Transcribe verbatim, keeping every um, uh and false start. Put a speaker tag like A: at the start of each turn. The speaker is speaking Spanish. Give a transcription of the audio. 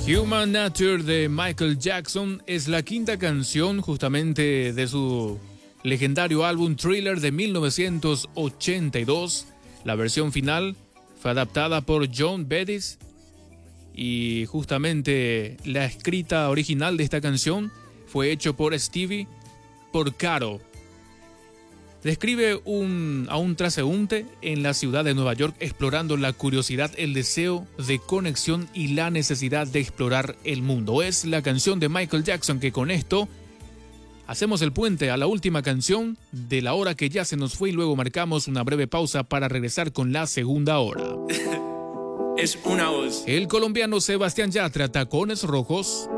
A: Human Nature de Michael Jackson es la quinta canción justamente de su legendario álbum Thriller de mil novecientos ochenta y dos. La versión final fue adaptada por John Bettis y justamente la escrita original de esta canción fue hecho por Stevie Porcaro. Describe un, a un transeúnte en la ciudad de Nueva York explorando la curiosidad, el deseo de conexión y la necesidad de explorar el mundo. Es la canción de Michael Jackson que con esto hacemos el puente a la última canción de la hora que ya se nos fue y luego marcamos una breve pausa para regresar con la segunda hora.
B: Es una voz.
A: El colombiano Sebastián Yatra, Tacones Rojos.